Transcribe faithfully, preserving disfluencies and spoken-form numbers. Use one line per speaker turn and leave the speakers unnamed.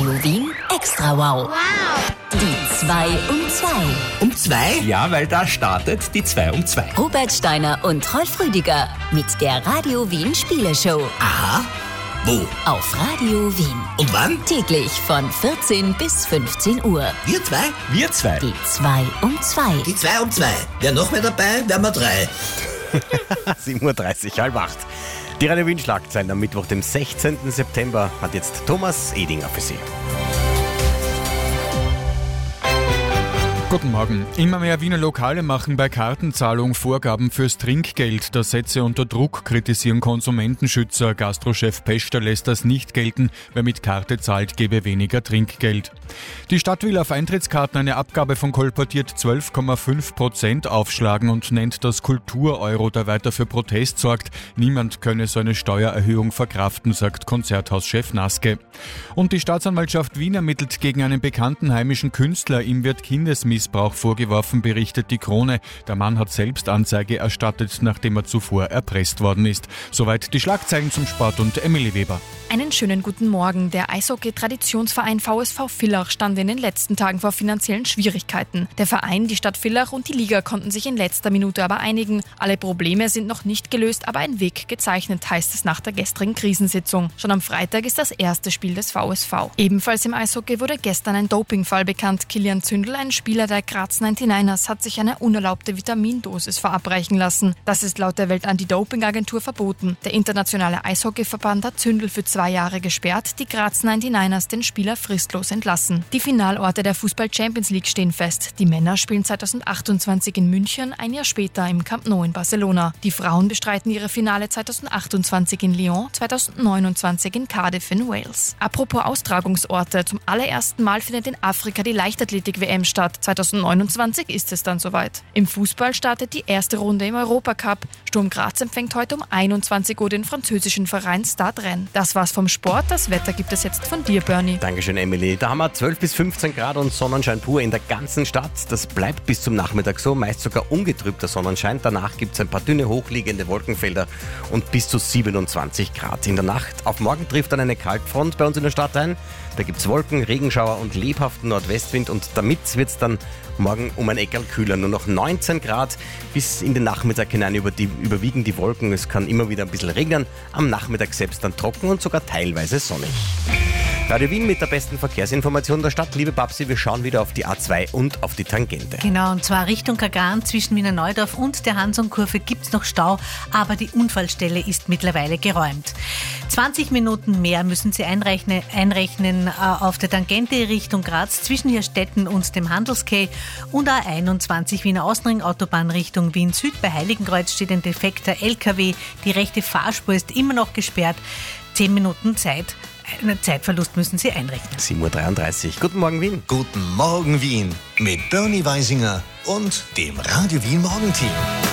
Radio Wien extra wow. Wow! Die zwei um zwei.
Um zwei?
Ja, weil da startet die zwei um zwei.
Robert Steiner und Rolf Rüdiger mit der Radio Wien Spieleshow.
Aha. Wo?
Auf Radio Wien.
Und wann?
Täglich von vierzehn bis fünfzehn Uhr.
Wir zwei?
Wir zwei.
Die zwei um zwei.
Die zwei um zwei. Wer noch mehr dabei? Wären wir drei.
sieben Uhr dreißig, halb acht. Die Radio Wien Schlagzeilen am Mittwoch, dem sechzehnten September, hat jetzt Thomas Edinger für Sie.
Guten Morgen. Immer mehr Wiener Lokale machen bei Kartenzahlung Vorgaben fürs Trinkgeld. Das setze unter Druck, kritisieren Konsumentenschützer. Gastrochef Peschter lässt das nicht gelten. Wer mit Karte zahlt, gebe weniger Trinkgeld. Die Stadt will auf Eintrittskarten eine Abgabe von kolportiert zwölf Komma fünf Prozent aufschlagen und nennt das Kultur-Euro, der weiter für Protest sorgt. Niemand könne so eine Steuererhöhung verkraften, sagt Konzerthauschef Naske. Und die Staatsanwaltschaft Wien ermittelt gegen einen bekannten heimischen Künstler. Ihm wird Kindesmissbrauch Missbrauch vorgeworfen, berichtet die Krone. Der Mann hat selbst Anzeige erstattet, nachdem er zuvor erpresst worden ist. Soweit die Schlagzeilen zum Sport und Emily Weber.
Einen schönen guten Morgen. Der Eishockey-Traditionsverein V S V Villach stand in den letzten Tagen vor finanziellen Schwierigkeiten. Der Verein, die Stadt Villach und die Liga konnten sich in letzter Minute aber einigen. Alle Probleme sind noch nicht gelöst, aber ein Weg gezeichnet, heißt es nach der gestrigen Krisensitzung. Schon am Freitag ist das erste Spiel des V S V. Ebenfalls im Eishockey wurde gestern ein Dopingfall bekannt. Kilian Zündel, ein Spieler der Graz neunundneunzigers, hat sich eine unerlaubte Vitamindosis verabreichen lassen. Das ist laut der Welt-Anti-Doping-Agentur verboten. Der internationale Eishockeyverband hat Zündel für zwei Jahre gesperrt, die Graz neunundneunzigers den Spieler fristlos entlassen. Die Finalorte der Fußball-Champions League stehen fest. Die Männer spielen zweitausendachtundzwanzig in München, ein Jahr später im Camp Nou in Barcelona. Die Frauen bestreiten ihre Finale zweitausendachtundzwanzig in Lyon, zweitausendneunundzwanzig in Cardiff in Wales. Apropos Austragungsorte, zum allerersten Mal findet in Afrika die Leichtathletik-W M statt. zweitausendneunundzwanzig ist es dann soweit. Im Fußball startet die erste Runde im Europacup. Sturm Graz empfängt heute um einundzwanzig Uhr den französischen Verein Stade Rennes. Das war's vom Sport. Das Wetter gibt es jetzt von dir, Bernie.
Dankeschön, Emily. Da haben wir zwölf bis fünfzehn Grad und Sonnenschein pur in der ganzen Stadt. Das bleibt bis zum Nachmittag so, meist sogar ungetrübter Sonnenschein. Danach gibt es ein paar dünne, hochliegende Wolkenfelder und bis zu siebenundzwanzig Grad. In der Nacht auf morgen trifft dann eine Kaltfront bei uns in der Stadt ein. Da gibt es Wolken, Regenschauer und lebhaften Nordwestwind und damit wird es dann morgen um ein Eckerl kühler. Nur noch neunzehn Grad bis in den Nachmittag hinein über die, überwiegen die Wolken. Es kann immer wieder ein bisschen regnen, am Nachmittag selbst dann trocken und sogar teilweise sonnig. Radio Wien mit der besten Verkehrsinformation der Stadt. Liebe Babsi, wir schauen wieder auf die A zwei und auf die Tangente.
Genau, und zwar Richtung Kagan zwischen Wiener Neudorf und der Hansonkurve gibt es noch Stau, aber die Unfallstelle ist mittlerweile geräumt. zwanzig Minuten mehr müssen Sie einrechnen, einrechnen äh, auf der Tangente Richtung Graz zwischen Hirstetten und dem Handelskay und A einundzwanzig Wiener Außenring Autobahn Richtung Wien Süd. Bei Heiligenkreuz steht ein defekter L K W. Die rechte Fahrspur ist immer noch gesperrt. zehn Minuten Zeit. Einen Zeitverlust müssen Sie einrechnen.
sieben Uhr dreiunddreißig. Guten Morgen, Wien.
Guten Morgen, Wien. Mit Bernie Weisinger und dem Radio Wien Morgenteam.